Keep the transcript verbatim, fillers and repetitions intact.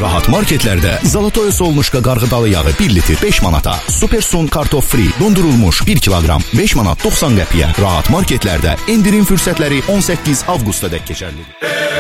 Rahat marketlərdə Zalatoy Solnuşka qarğıdalı yağı bir litr beş manata, Supersun kartof free dondurulmuş bir kiloqram beş manat doxsan qəpiyə. Rahat marketlərdə endirim fürsətləri on səkkiz avqusta dək keçərlidir.